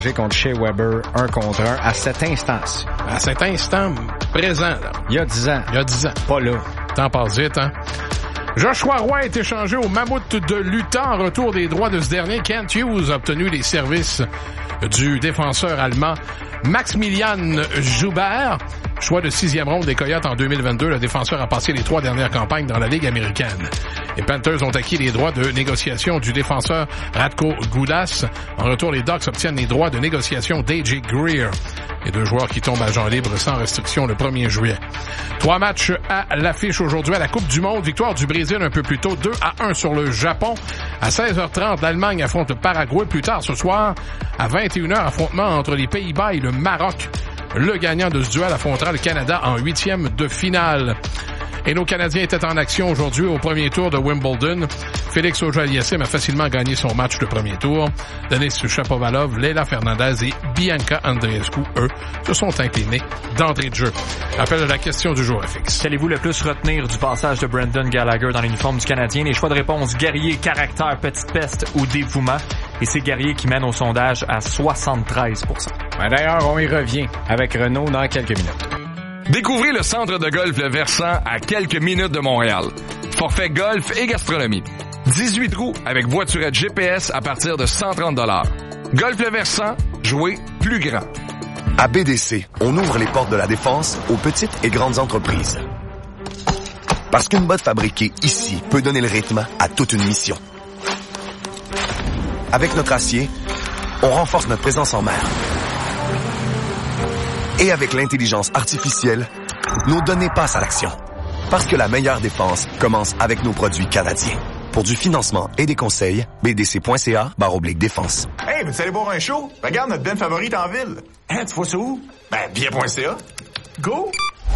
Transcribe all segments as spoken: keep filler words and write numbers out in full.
contre Shea Weber, un contre un, à cet instant-ci. À cet instant présent, là. Il y a dix ans. Il y a dix ans. Pas là. Temps passe vite, hein? Joshua Roy est échangé au Mammouth de l'Utah en retour des droits de ce dernier. Kent Hughes a obtenu les services du défenseur allemand Maximilian Joubert. Choix de sixième ronde des Coyotes en deux mille vingt-deux, le défenseur a passé les trois dernières campagnes dans la Ligue américaine. Les Panthers ont acquis les droits de négociation du défenseur Radko Gudas. En retour, les Ducks obtiennent les droits de négociation d'A J Greer. Les deux joueurs qui tombent agent libre sans restriction le premier juillet. Trois matchs à l'affiche aujourd'hui à la Coupe du Monde. Victoire du Brésil un peu plus tôt, deux à un sur le Japon. À seize heures trente, l'Allemagne affronte le Paraguay. Plus tard ce soir, à vingt et une heures, affrontement entre les Pays-Bas et le Maroc. Le gagnant de ce duel affrontera le Canada en huitième de finale. Et nos Canadiens étaient en action aujourd'hui au premier tour de Wimbledon. Félix Auger-Aliassime a facilement gagné son match de premier tour. Denis Shapovalov, Leila Fernandez et Bianca Andreescu, eux, se sont inclinés d'entrée de jeu. Appel de la question du jour, F X. Qu'allez-vous le plus retenir du passage de Brendan Gallagher dans l'uniforme du Canadien? Les choix de réponse: guerrier, caractère, petite peste ou dévouement. Et c'est Guerrier qui mène au sondage à soixante-treize pour cent. Ben d'ailleurs, on y revient avec Renaud dans quelques minutes. Découvrez le centre de golf Le Versant à quelques minutes de Montréal. Forfait golf et gastronomie. dix-huit trous avec voiturette G P S à partir de cent trente dollars. Golf Le Versant, jouez plus grand. À B D C, on ouvre les portes de la défense aux petites et grandes entreprises. Parce qu'une botte fabriquée ici peut donner le rythme à toute une mission. Avec notre acier, on renforce notre présence en mer. Et avec l'intelligence artificielle, nos données passent à l'action. Parce que la meilleure défense commence avec nos produits canadiens. Pour du financement et des conseils, b d c point c a barre oblique défense. Hey, veux-tu aller boire un show? Regarde notre band favorite en ville. Hein, tu vois ça où? Ben, billet point c a. Go!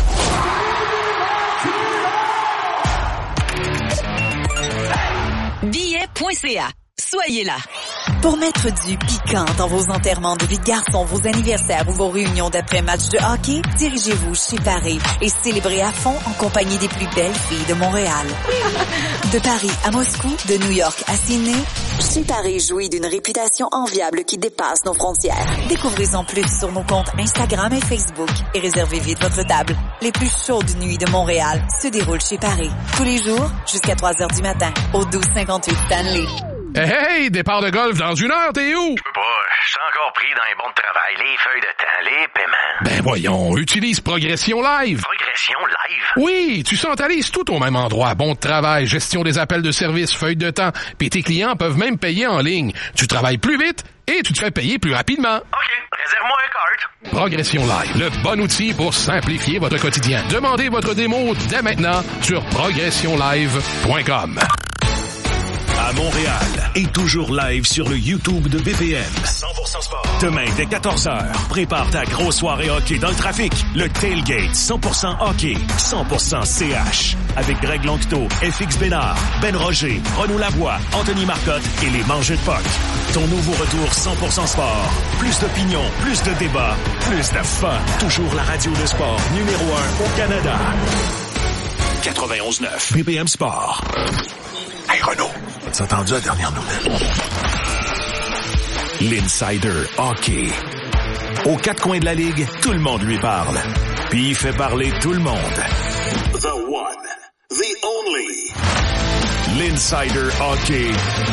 billet point c a. Soyez là. Pour mettre du piquant dans vos enterrements de vie de garçon, vos anniversaires ou vos réunions d'après-match de hockey, dirigez-vous chez Paris et célébrez à fond en compagnie des plus belles filles de Montréal. De Paris à Moscou, de New York à Sydney, chez Paris jouit d'une réputation enviable qui dépasse nos frontières. Découvrez-en plus sur nos comptes Instagram et Facebook et réservez vite votre table. Les plus chaudes nuits de Montréal se déroulent chez Paris. Tous les jours, jusqu'à trois heures du matin, au douze cinquante-huit Stanley. Hey, hey, départ de golf dans une heure, t'es où? Je peux pas, je suis encore pris dans les bons de travail, les feuilles de temps, les paiements. Ben voyons, utilise Progression Live. Progression Live? Oui, tu centralises tout au même endroit. Bon de travail, gestion des appels de service, feuilles de temps, puis tes clients peuvent même payer en ligne. Tu travailles plus vite et tu te fais payer plus rapidement. OK, réserve-moi un cart. Progression Live, le bon outil pour simplifier votre quotidien. Demandez votre démo dès maintenant sur progression live point com. À Montréal et toujours live sur le YouTube de B P M. cent pour cent sport. Demain dès quatorze heures, prépare ta grosse soirée hockey dans le trafic. Le Tailgate cent pour cent hockey, cent pour cent C H. Avec Greg Longteau, F X Bénard, Ben Roger, Renaud Lavoie, Anthony Marcotte et les Mangeux de Puck. Ton nouveau retour cent pour cent sport. Plus d'opinion, plus de débats, plus de fun. Toujours la radio de sport numéro un au Canada. quatre-vingt-onze neuf B P M Sport. Hey Renaud, as-tu entendu la dernière nouvelle? L'Insider Hockey. Aux quatre coins de la ligue, tout le monde lui parle. Puis il fait parler tout le monde. The one, the only. L'Insider Hockey.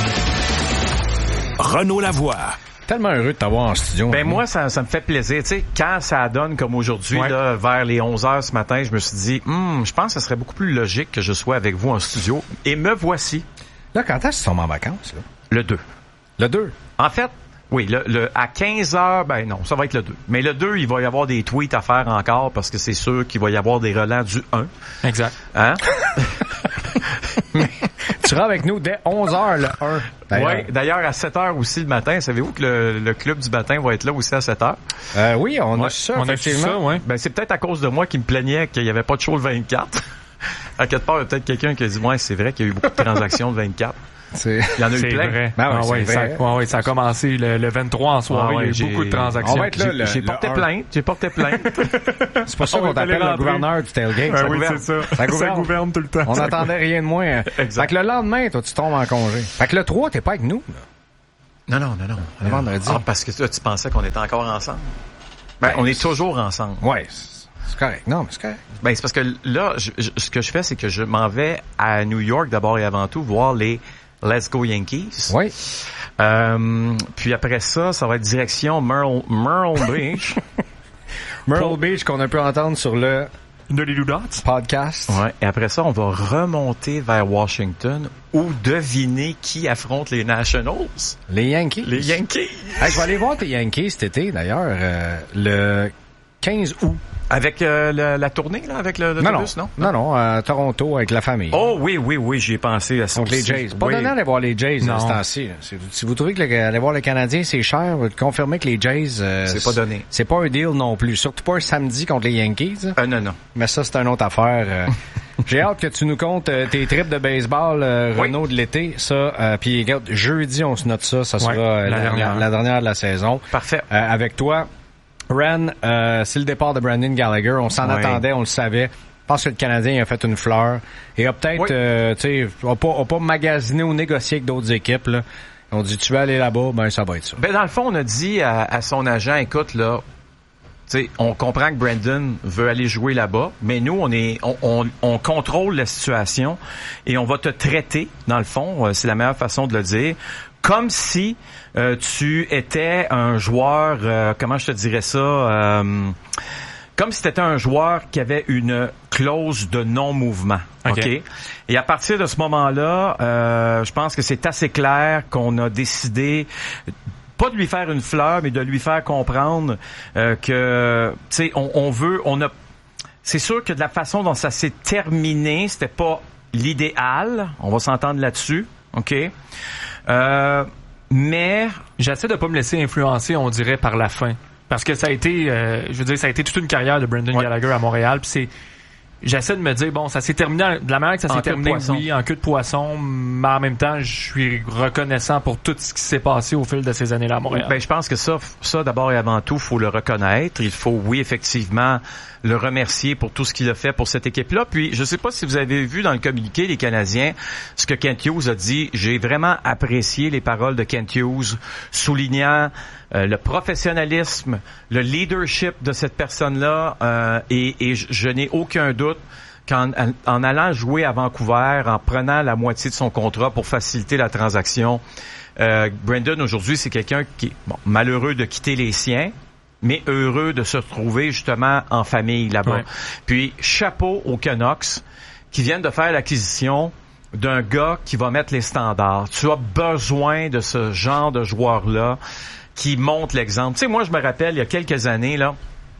Renaud Lavoie. Tellement heureux de t'avoir en studio. Ben moi, ça, ça me fait plaisir. Tu sais, quand ça donne comme aujourd'hui, ouais. là, vers les onze heures ce matin, je me suis dit, hmm, je pense que ce serait beaucoup plus logique que je sois avec vous en studio. Et me voici. Là, quand est-ce qu'ils sont en vacances? Là? Le deux. Le deux? En fait, oui, le, le à quinze heures, ben non, ça va être le deux. Mais le deux, il va y avoir des tweets à faire encore parce que c'est sûr qu'il va y avoir des relents du un. Exact. Hein? Mais tu seras avec nous dès onze heures le un. Oui, d'ailleurs à sept heures aussi le matin. Savez-vous que le, le club du matin va être là aussi à sept heures? Euh, oui, on ouais, a ça, on effectivement. A ça, ouais. Ben, c'est peut-être à cause de moi qui me plaignait qu'il n'y avait pas de show le vingt-quatre. À quelque part, il y a peut-être quelqu'un qui a dit, ouais, c'est vrai qu'il y a eu beaucoup de transactions le vingt-quatre. C'est... Il y en a eu plein. Vrai. Ben ouais, ah ouais, c'est vrai. Ça, ouais, ouais, ça a commencé le, le vingt-trois en soirée. Ah ouais, il y a eu beaucoup de transactions. On va être là, j'ai, le, j'ai le porté un. plainte. J'ai porté plainte. C'est pour ça qu'on t'appelle le gouverneur du tailgate. Ah, ça, oui, gouverne. c'est ça. Ça, gouverne. ça gouverne tout le temps. On n'attendait rien de moins. Exact. Fait que le lendemain, toi, tu tombes en congé. Fait que le trois, t'es pas avec nous, là. Non, non, non, non. Le vendredi. Ah, parce que toi, tu pensais qu'on était encore ensemble. Ben, ben on est toujours ensemble. Ouais, c'est correct. Non, mais c'est correct. Ben, c'est parce que là, je, je, ce que je fais, c'est que je m'en vais à New York d'abord et avant tout voir les Let's Go Yankees. Oui. Euh, puis après ça, ça va être direction Myrtle, Myrtle Beach. Myrtle Pour... Beach qu'on a pu entendre sur le Nolly Dots podcast. Ouais. Et après ça, on va remonter vers Washington où deviner qui affronte les Nationals. Les Yankees. Les Yankees. Hey, je vais aller voir tes Yankees cet été, d'ailleurs, euh, le quinze août. Avec euh, la, la tournée, là, avec le, l'autobus, non? Non, non, non, à Toronto, avec la famille. Oh, oui, oui, oui, j'y ai pensé à ça. Donc, les Jays. Pas oui. donné d'aller voir les Jays, non. ce temps-ci. Si vous trouvez que le, aller voir les Canadiens, c'est cher, vous confirmez que les Jays... Euh, c'est pas donné. C'est pas un deal non plus. Surtout pas un samedi contre les Yankees. Euh, non, non. Mais ça, c'est une autre affaire. Euh, j'ai hâte que tu nous comptes euh, tes trips de baseball, euh, oui. Renaud, de l'été. Ça, euh, puis regarde, jeudi, on se note ça. Ça sera ouais, euh, la, la, dernière. La, la dernière de la saison. Parfait. Euh, avec toi... Ren, euh, c'est le départ de Brendan Gallagher. On s'en oui. attendait, on le savait. Je pense que le Canadien a fait une fleur. Et a peut-être, oui. euh, tu sais, a pas, a pas magasiné ou négocié avec d'autres équipes, là. On dit, tu veux aller là-bas, ben, ça va être ça. Ben, dans le fond, on a dit à, à son agent, écoute, là, tu sais, on comprend que Brendan veut aller jouer là-bas, mais nous, on est, on, on, on contrôle la situation et on va te traiter, dans le fond, c'est la meilleure façon de le dire, comme si euh, tu étais un joueur, euh, comment je te dirais ça, euh, comme si tu étais un joueur qui avait une clause de non-mouvement. OK? okay? Et à partir de ce moment-là, euh, je pense que c'est assez clair qu'on a décidé pas de lui faire une fleur, mais de lui faire comprendre euh, que, tu sais, on, on veut, on a, c'est sûr que de la façon dont ça s'est terminé, c'était pas l'idéal. On va s'entendre là-dessus. OK? Euh, mais j'essaie de pas me laisser influencer, on dirait, par la fin, parce que ça a été, euh, je veux dire, ça a été toute une carrière de Brendan ouais. Gallagher à Montréal. Puis c'est, j'essaie de me dire, bon, ça s'est terminé de la manière que ça s'est terminé, oui, en queue de poisson, mais en même temps, je suis reconnaissant pour tout ce qui s'est passé au fil de ces années-là à Montréal. Ben, je pense que ça, ça d'abord et avant tout, faut le reconnaître. Il faut, oui, effectivement, le remercier pour tout ce qu'il a fait pour cette équipe-là. Puis, je sais pas si vous avez vu dans le communiqué les Canadiens ce que Kent Hughes a dit. J'ai vraiment apprécié les paroles de Kent Hughes, soulignant euh, le professionnalisme, le leadership de cette personne-là, euh, et, et je, je n'ai aucun doute qu'en en allant jouer à Vancouver, en prenant la moitié de son contrat pour faciliter la transaction, euh, Brendan, aujourd'hui, c'est quelqu'un qui est bon, malheureux de quitter les siens, mais heureux de se retrouver justement en famille là-bas. Ouais. Puis, chapeau aux Canucks qui viennent de faire l'acquisition d'un gars qui va mettre les standards. Tu as besoin de ce genre de joueur-là qui montre l'exemple. Tu sais, moi, je me rappelle, il y a quelques années, là,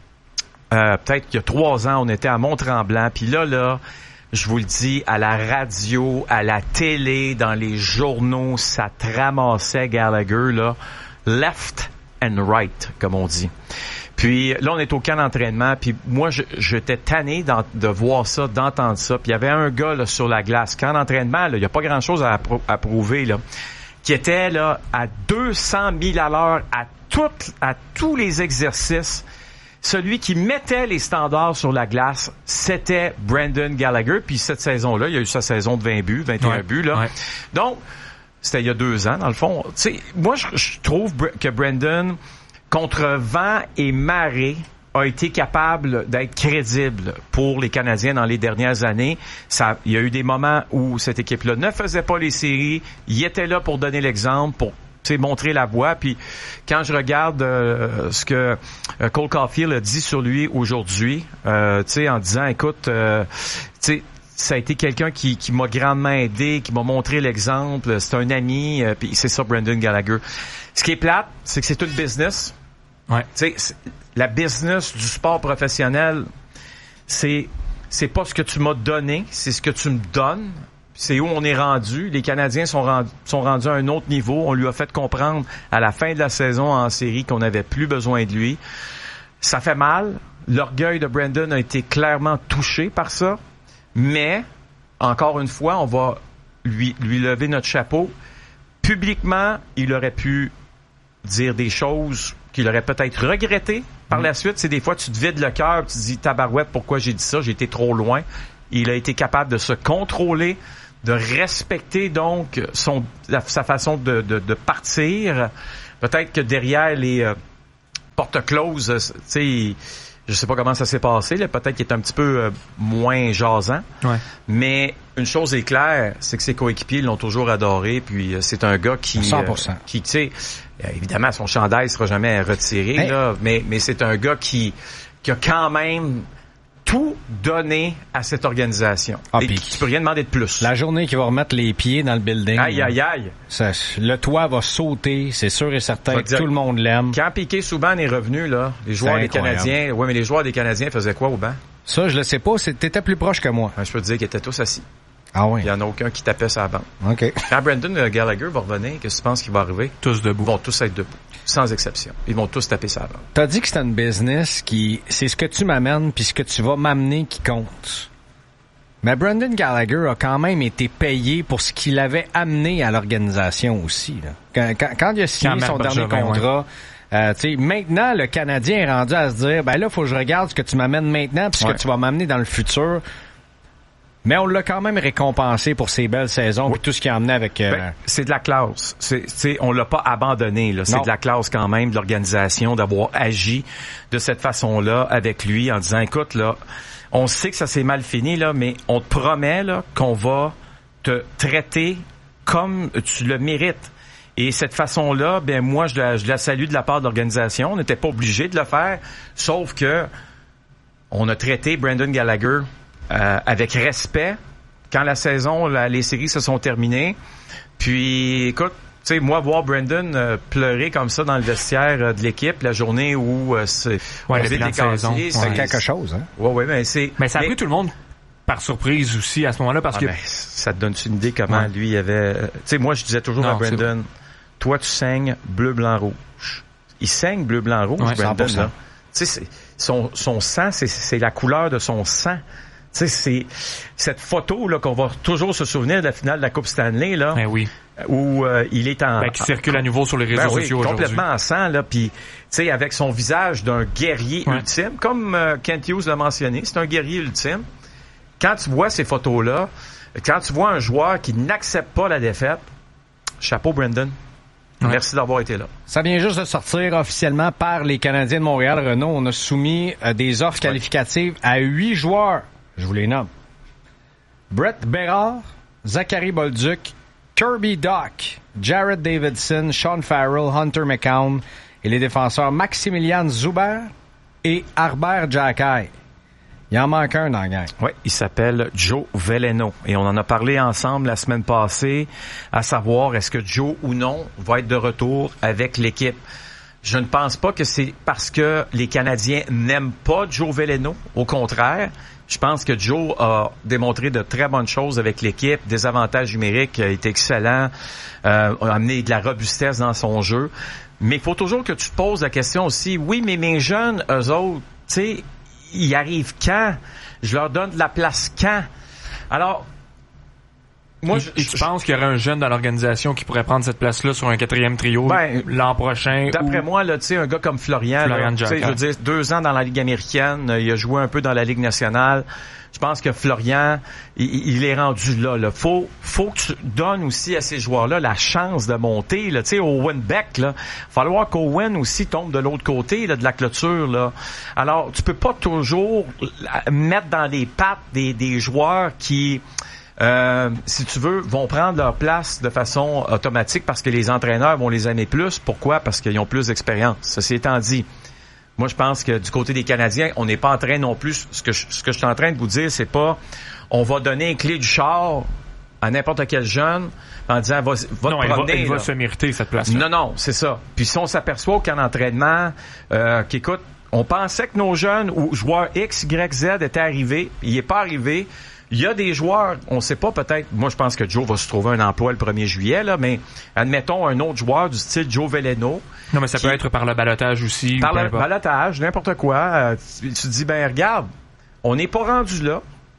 euh, peut-être il y a trois ans, on était à Mont-Tremblant, puis là, là, je vous le dis, à la radio, à la télé, dans les journaux, ça te ramassait Gallagher, là, left and right, comme on dit. Puis là, on est au camp d'entraînement, puis moi, je, j'étais tanné de voir ça, d'entendre ça. Puis il y avait un gars là, sur la glace, camp d'entraînement, il n'y a pas grand-chose à, appro- à prouver, là, qui était là à deux cent mille à l'heure à, toutes, à tous les exercices. Celui qui mettait les standards sur la glace, c'était Brendan Gallagher. Puis cette saison-là, il y a eu sa saison de vingt buts, vingt et un ouais, buts. Là. Ouais. Donc, c'était il y a deux ans, dans le fond. Tu sais, moi, je, je trouve que Brendan, contre vent et marée, a été capable d'être crédible pour les Canadiens dans les dernières années. Ça, il y a eu des moments où cette équipe-là ne faisait pas les séries. Il était là pour donner l'exemple, pour tu sais, montrer la voie. Puis quand je regarde euh, ce que euh, Cole Caulfield a dit sur lui aujourd'hui, euh, tu sais, en disant, écoute, euh, tu sais, ça a été quelqu'un qui, qui m'a grandement aidé, qui m'a montré l'exemple. C'est un ami, euh, puis c'est ça, Brendan Gallagher. Ce qui est plate, c'est que c'est une business. Ouais. Tu sais, la business du sport professionnel, c'est c'est pas ce que tu m'as donné, c'est ce que tu me donnes. C'est où on est rendu. Les Canadiens sont rendus, sont rendus à un autre niveau. On lui a fait comprendre à la fin de la saison en série qu'on n'avait plus besoin de lui. Ça fait mal. L'orgueil de Brendan a été clairement touché par ça. Mais, encore une fois, on va lui, lui lever notre chapeau. Publiquement, il aurait pu dire des choses qu'il aurait peut-être regretté par mmh. la suite. C'est des fois, tu te vides le cœur, tu te dis, tabarouette, pourquoi j'ai dit ça? J'ai été trop loin. Il a été capable de se contrôler, de respecter donc son la, sa façon de, de, de partir. Peut-être que derrière les euh, portes closes, tu sais, je sais pas comment ça s'est passé, là, peut-être qu'il est un petit peu euh, moins jasant. Ouais. Mais une chose est claire, c'est que ses coéquipiers l'ont toujours adoré, puis euh, c'est un gars qui cent pour cent. Euh, qui tu sais, euh, évidemment son chandail sera jamais retiré hey. là, mais mais c'est un gars qui qui a quand même tout donné à cette organisation. Ah, et tu peux rien demander de plus. La journée qu'il va remettre les pieds dans le building. Aïe, aïe, aïe. Ça, le toit va sauter, c'est sûr et certain que tout le monde l'aime. Quand Piquet Souban est revenu, là, les joueurs des Canadiens, ouais, mais les joueurs des Canadiens faisaient quoi au banc? Ça, je le sais pas, t'étais plus proche que moi. Ouais, je peux te dire qu'ils étaient tous assis. Ah oui. Il y en a aucun qui tapait sa bande. OK. Quand Brendan Gallagher va revenir, qu'est-ce que tu penses qu'il va arriver? Tous debout. Ils vont tous être debout. Sans exception. Ils vont tous taper sa bande. T'as dit que c'était une business qui, c'est ce que tu m'amènes puis ce que tu vas m'amener qui compte. Mais Brendan Gallagher a quand même été payé pour ce qu'il avait amené à l'organisation aussi, là. Quand, quand, quand il a signé quand son dernier contrat, ouais. Euh, tu sais, maintenant, le Canadien est rendu à se dire, ben là, faut que je regarde ce que tu m'amènes maintenant puis ce ouais. que tu vas m'amener dans le futur. Mais on l'a quand même récompensé pour ses belles saisons et oui. tout ce qu'il a amené avec... Euh... Ben, c'est de la classe. C'est, c'est, on l'a pas abandonné. Là. C'est non. de la classe quand même de l'organisation d'avoir agi de cette façon-là avec lui en disant, écoute, là, on sait que ça s'est mal fini, là, mais on te promet là, qu'on va te traiter comme tu le mérites. Et cette façon-là, ben moi, je la, je la salue de la part de l'organisation. On n'était pas obligé de le faire, sauf que on a traité Brendan Gallagher Euh, avec respect quand la saison, la, les séries se sont terminées. Puis, écoute, tu sais, moi, voir Brendan euh, pleurer comme ça dans le vestiaire euh, de l'équipe la journée où euh, c'est, ouais, on s'est décassé, c'est ouais. quelque chose, hein. Ouais, ouais, mais c'est. Mais ça a mais, pris tout le monde par surprise aussi à ce moment-là parce ah, que. Ben, ça te donne une idée comment ouais. lui il avait. Euh, tu sais, moi, je disais toujours non, à Brendan, toi, tu saignes bleu, blanc, rouge. Il saigne bleu, blanc, rouge, ouais, Brendan. Là. Tu sais, son, son sang, c'est, c'est la couleur de son sang. Tu sais, c'est cette photo là qu'on va toujours se souvenir de la finale de la Coupe Stanley là, ben oui. où euh, il est en ben, qui circule à nouveau sur les réseaux ben sociaux oui, aujourd'hui. Complètement en sang là, puis tu sais avec son visage d'un guerrier ouais. ultime, comme euh, Kent Hughes l'a mentionné, c'est un guerrier ultime. Quand tu vois ces photos là, quand tu vois un joueur qui n'accepte pas la défaite, chapeau Brendan. Ouais. Merci d'avoir été là. Ça vient juste de sortir officiellement par les Canadiens de Montréal. Renaud, on a soumis euh, des offres qualificatives à huit joueurs. Je vous les nomme. Brett Bérard, Zachary Bolduc, Kirby Dach, Jared Davidson, Sean Farrell, Hunter McCown et les défenseurs Maximilian Zuber et Harbert Jackay. Il en manque un dans la gang. Oui, il s'appelle Joe Veleno. Et on en a parlé ensemble la semaine passée, à savoir est-ce que Joe ou non va être de retour avec l'équipe. Je ne pense pas que c'est parce que les Canadiens n'aiment pas Joe Veleno. Au contraire, je pense que Joe a démontré de très bonnes choses avec l'équipe, des avantages numériques, a été excellent, euh, a amené de la robustesse dans son jeu. Mais il faut toujours que tu te poses la question aussi, oui, mais mes jeunes, eux autres, tu sais, ils arrivent quand? Je leur donne de la place quand? Alors, moi, je, je, je pense qu'il y aurait un jeune dans l'organisation qui pourrait prendre cette place-là sur un quatrième trio ben, l'an prochain. D'après ou... moi, là, tu sais, un gars comme Florian, Florian là, je veux dire, deux ans dans la Ligue américaine, il a joué un peu dans la Ligue nationale. Je pense que Florian, il, il est rendu là, là. Faut, faut que tu donnes aussi à ces joueurs-là la chance de monter, là. Tu sais, Owen Beck, là. Falloir qu'Owen aussi tombe de l'autre côté, là, de la clôture, là. Alors, tu peux pas toujours mettre dans les pattes des, des joueurs qui, Euh, si tu veux, vont prendre leur place de façon automatique parce que les entraîneurs vont les aimer plus. Pourquoi? Parce qu'ils ont plus d'expérience. Ceci étant dit, moi, je pense que du côté des Canadiens, on n'est pas en train non plus, ce que je, ce que je suis en train de vous dire, c'est pas, on va donner une clé du char à n'importe quel jeune en disant, va, va non, te promener. Il va, il va se mériter cette place-là. Non, non, c'est ça. Puis si on s'aperçoit qu'en entraînement, euh, qu'écoute, on pensait que nos jeunes ou joueurs X, Y, Z étaient arrivés, il n'est pas arrivé. Il y a des joueurs, on ne sait pas peut-être, moi je pense que Joe va se trouver un emploi le premier juillet, là, mais admettons un autre joueur du style Joe Veleno. Non, mais ça qui, peut être par le balotage aussi. Par le balotage, n'importe quoi. Euh, tu, tu te dis, ben regarde, on n'est pas rendu là.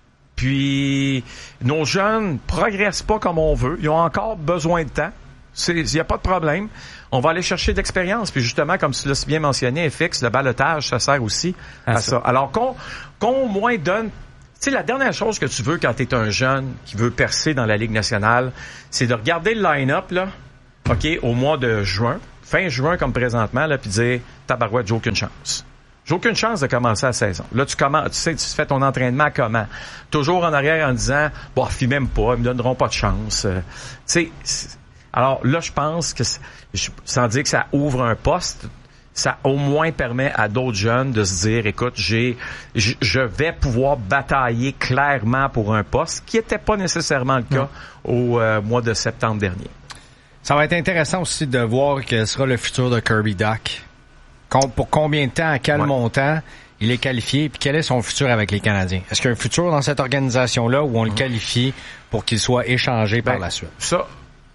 Puis nos jeunes progressent pas comme on veut. Ils ont encore besoin de temps. Il n'y a pas de problème. On va aller chercher de l'expérience. Puis justement, comme tu l'as si bien mentionné, F X, le balotage, ça sert aussi à, à ça. ça. Alors qu'on, qu'on au moins donne... Tu sais, la dernière chose que tu veux quand t'es un jeune qui veut percer dans la Ligue nationale, c'est de regarder le line-up, là, OK, au mois de juin, fin juin comme présentement, là, puis dire, tabarouette, j'ai aucune chance. J'ai aucune chance de commencer la saison. Là, tu commences, tu sais, tu fais ton entraînement comment? Toujours en arrière en disant, bon, fille même pas, ils me donneront pas de chance. Euh, tu sais, alors là, je pense que, sans dire que ça ouvre un poste, ça au moins permet à d'autres jeunes de se dire, écoute, j'ai, je vais pouvoir batailler clairement pour un poste, qui n'était pas nécessairement le cas mmh. au euh, mois de septembre dernier. Ça va être intéressant aussi de voir quel sera le futur de Kirby Dach. Pour combien de temps, à quel ouais. montant il est qualifié, puis quel est son futur avec les Canadiens? Est-ce qu'il y a un futur dans cette organisation-là où on mmh. le qualifie pour qu'il soit échangé ben, par la suite? Ça,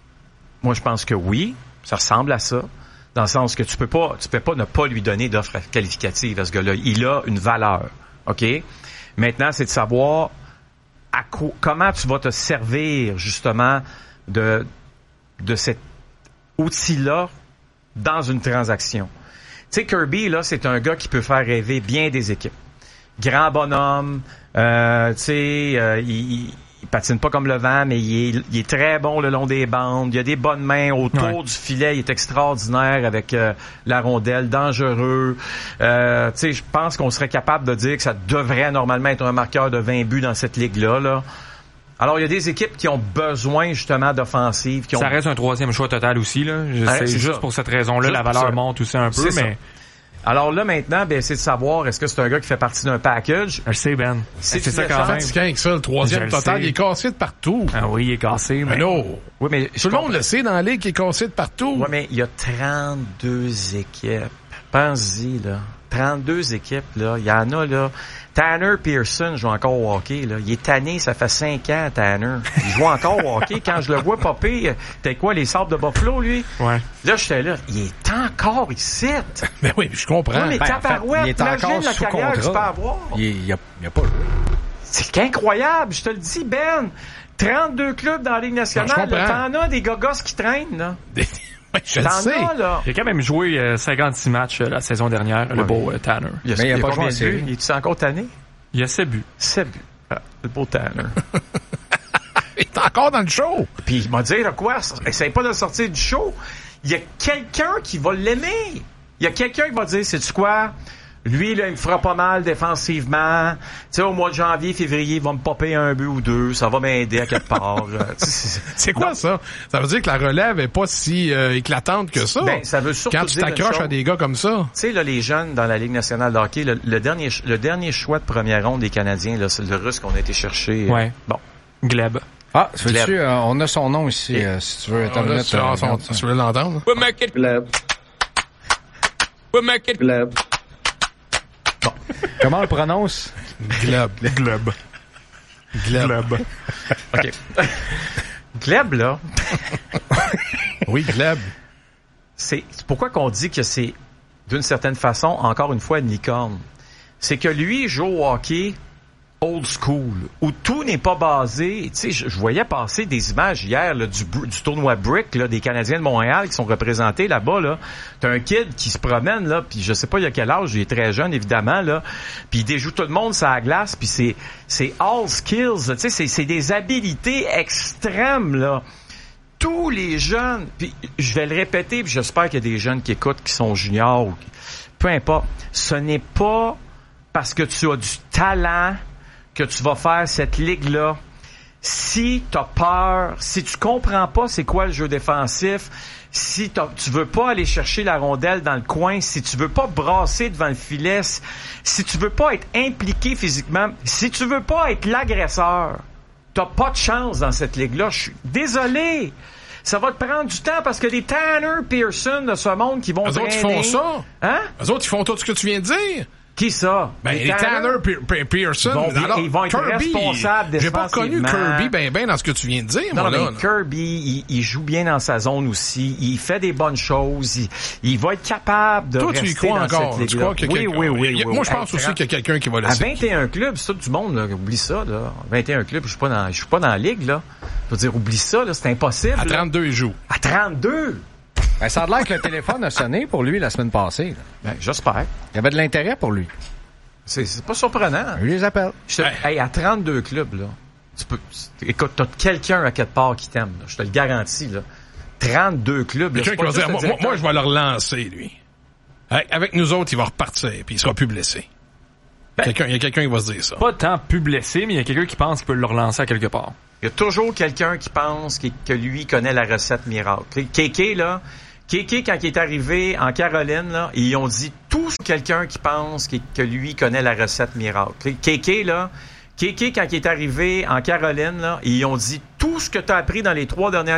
moi, je pense que oui. Ça ressemble à ça. Dans le sens que tu peux pas, tu peux pas ne pas lui donner d'offre qualificative à ce gars-là. Il a une valeur. OK? Maintenant, c'est de savoir à co- comment tu vas te servir, justement, de, de cet outil-là dans une transaction. Tu sais, Kirby, là, c'est un gars qui peut faire rêver bien des équipes. Grand bonhomme, euh, tu sais, euh, il, il patine pas comme le vent, mais il est, il est très bon le long des bandes. Il a des bonnes mains autour ouais. du filet. Il est extraordinaire avec euh, la rondelle, dangereux. Euh, tu sais, je pense qu'on serait capable de dire que ça devrait normalement être un marqueur de vingt buts dans cette ligue-là, là. Alors, il y a des équipes qui ont besoin, justement, d'offensives. Qui ont... Ça reste un troisième choix total aussi, là. Je ouais, sais, c'est juste ça. pour cette raison-là, juste la valeur monte aussi un peu, c'est mais... Ça. Alors là, maintenant, ben, c'est de savoir, est-ce que c'est un gars qui fait partie d'un package? Je sais, Ben. C'est, c'est ça quand même. C'est avec ça, le troisième je total, le il est cassé de partout. Ah oui, il est cassé, mais... mais non. Oui, mais tout le monde le sait dans la ligue qu'il est cassé de partout. Oui, mais il y a trente-deux équipes. Pense-y, là. trente-deux équipes, là. Il y en a, là. Tanner Pearson joue encore au hockey, là. Il est tanné, ça fait cinq ans, Tanner. Il joue encore au hockey. Quand je le vois popper, t'es quoi, les Sables de Buffalo, lui? Ouais. Là, j'étais là. Il est encore ici. Mais oui, je comprends. Oui, mais ben, tabarouette, en fait, il est encore imagine la sous carrière contrat. que tu peux avoir. Il, il, a, il a pas joué. C'est incroyable, je te le dis, Ben. trente-deux clubs dans la Ligue nationale. Non, là, t'en as des gogos qui traînent, là. Oui, je le sais. As, là. Il a quand même joué euh, cinquante-six matchs euh, la saison dernière, ouais. le beau euh, Tanner. Il a, mais il a, il a pas joué de buts. Il est encore tanné? Il a sept buts. sept buts. Ah, le beau Tanner. Il est encore dans le show. Puis il m'a dit, là, quoi? Essaye pas de sortir du show. Il y a quelqu'un qui va l'aimer. Il y a quelqu'un qui va dire, sais-tu quoi? Lui, là, il me fera pas mal défensivement. Tu sais, au mois de janvier, février, il va me popper un but ou deux. Ça va m'aider à quelque part. C'est quoi, donc, ça? Ça veut dire que la relève est pas si euh, éclatante que ça? Ben, ça veut surtout quand tu t'accroches à des gars comme ça. Tu sais, là, les jeunes dans la Ligue nationale de hockey, le, le dernier le dernier choix de première ronde des Canadiens, là, c'est le Russe qu'on a été chercher. Ouais. Euh, bon. Gleb. Ah, tu veux-tu, euh, on a son nom ici, euh, si tu veux. Ah, là, tu, euh, son, tu veux l'entendre? We make it Gleb. We make it Gleb. Bon. Comment on le prononce? Gleb. Gleb. Gleb. Gleb. OK. Gleb, là. Oui, Gleb. C'est, c'est pourquoi qu'on dit que c'est, d'une certaine façon, encore une fois, une licorne. C'est que lui joue au hockey old school, où tout n'est pas basé... Tu sais, je, je voyais passer des images hier là, du, du tournoi Brick là, des Canadiens de Montréal qui sont représentés là-bas. Là. T'as un kid qui se promène, là, puis je sais pas il a quel âge, il est très jeune, évidemment, là, puis il déjoue tout le monde sur la glace, puis c'est, c'est all skills, tu sais, c'est, c'est des habilités extrêmes, là. Tous les jeunes, puis je vais le répéter, puis j'espère qu'il y a des jeunes qui écoutent, qui sont juniors, ou, peu importe, ce n'est pas parce que tu as du talent que tu vas faire cette ligue-là. Si tu as peur, si tu comprends pas c'est quoi le jeu défensif, si tu veux pas aller chercher la rondelle dans le coin, si tu veux pas brasser devant le filet, si tu veux pas être impliqué physiquement, si tu veux pas être l'agresseur, t'as pas de chance dans cette ligue-là. Je suis désolé. Ça va te prendre du temps parce que les Tanner Pearson de ce monde qui vont Eux traîner... autres, ils font ça. Hein? Eux autres, ils font tout ce que tu viens de dire. Qui ça? Ben, les, les Tanner, Tanner Pe- Pearson. Bon, alors, ils vont être Kirby, responsables j'ai pas connu Kirby ben ben dans ce que tu viens de dire, non, moi, mais là. Kirby, il, il joue bien dans sa zone aussi. Il fait des bonnes choses. Il, il va être capable de Toi, rester tu y crois dans encore? cette Tu crois que oui, oui, oui, oui, Moi, oui. je pense hey, aussi qu'il y a quelqu'un qui va laisser. À vingt et un clubs, c'est tout du monde, là. Oublie ça, là. vingt et un clubs, je suis pas dans, je suis pas dans la ligue, là. Je veux dire, oublie ça, là. C'est impossible. À trente-deux, il joue. À trente-deux? Ben, ça a l'air que le téléphone a sonné pour lui la semaine passée. Là. Ben, j'espère. Il y avait de l'intérêt pour lui. C'est, c'est pas surprenant. Je les appelle. Je te, ouais. Hey, à trente-deux clubs, là, tu peux, écoute, t'as quelqu'un à quelque part qui t'aime, là, je te le garantis, là. trente-deux clubs, là, quelqu'un qui va dire, moi, moi, je vais le relancer, lui. Avec nous autres, il va repartir, puis il sera plus blessé. Ben, quelqu'un, il y a quelqu'un qui va se dire ça. Pas tant plus blessé, mais il y a quelqu'un qui pense qu'il peut le relancer à quelque part. Il y a toujours quelqu'un qui pense que, que lui connaît la recette miracle. Kéké, là, Kéké, quand il est arrivé en Caroline, là, ils ont dit tout quelqu'un qui pense que, que lui connaît la recette miracle. Kéké, là, Kéké, quand il est arrivé en Caroline, là, ils ont dit tout ce que tu as appris dans les trois dernières